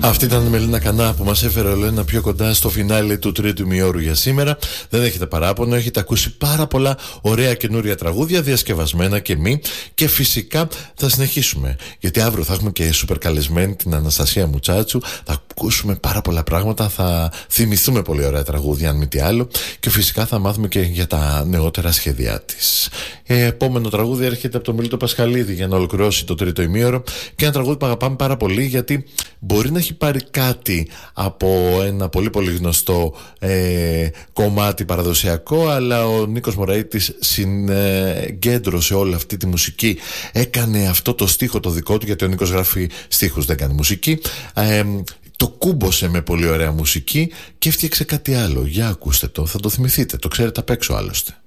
Αυτή ήταν η Μελίνα Κανά που μας έφερε όλο ένα πιο κοντά στο φινάλε του τρίτου ημιώρου για σήμερα. Δεν έχετε παράπονο, έχετε ακούσει πάρα πολλά ωραία καινούρια τραγούδια, διασκευασμένα και μη. Και φυσικά θα συνεχίσουμε. Γιατί αύριο θα έχουμε και σούπερ καλεσμένη την Αναστασία Μουτσάτσου. Θα ακούσουμε πάρα πολλά πράγματα, θα θυμηθούμε πολύ ωραία τραγούδια, αν μη τι άλλο. Και φυσικά θα μάθουμε και για τα νεότερα σχέδιά της. Επόμενο τραγούδι έρχεται από τον Μίλτο Πασχαλίδη για να ολοκληρώσει το τρίτο ημίωρο. Και ένα τραγούδι που αγαπάμε πάρα πολύ, γιατί μπορεί να έχει πάρει κάτι από ένα πολύ πολύ γνωστό κομμάτι παραδοσιακό, αλλά ο Νίκος Μωραΐτης συγκέντρωσε όλη αυτή τη μουσική, έκανε αυτό το στίχο το δικό του, γιατί ο Νίκος γράφει στίχους, δεν κάνει μουσική, το κούμπωσε με πολύ ωραία μουσική και έφτιαξε κάτι άλλο. Για ακούστε το, θα το θυμηθείτε, το ξέρετε απ' έξω άλλωστε.